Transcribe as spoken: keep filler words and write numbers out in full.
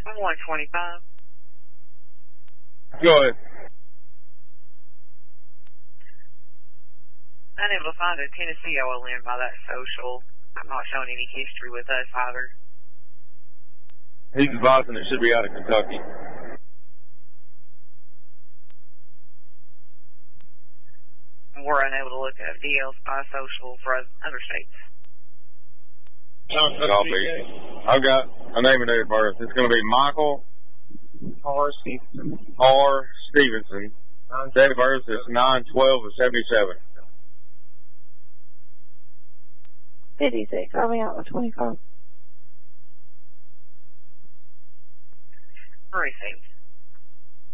one twenty-five. Go ahead. Unable to find a Tennessee O L N by that social. I'm not showing any history with us either. He's advising it should be out of Kentucky. We're unable to look at D L Spy Social for other states. Copy. I've got a name and date of birth. It's going to be Michael R. Stevenson. R. Stevenson. Date of birth is nine twelve of seventy-seven. fifty-six. I'll be out with twenty-five. Received.